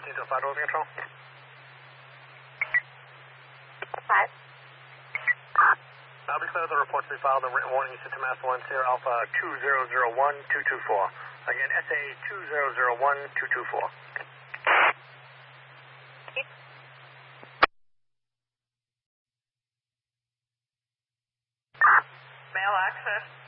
1405 Roving Control. 5. I'll be clear of the reports we filed. The written warning is to Mass 1 Sierra Alpha 2001224. Again, SA 2001224. Mail access.